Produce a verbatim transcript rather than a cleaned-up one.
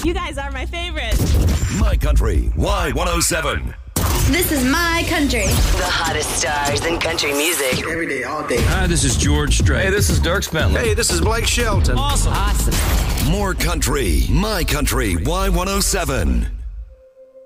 You guys are my favorite. My Country Y one oh seven. This is My Country. The hottest stars in country music. Every day, all day. Hi, this is George Strait. Hey, this is Dirk Bentley. Hey, this is Blake Shelton. Awesome. Awesome. More country. My Country Y one oh seven.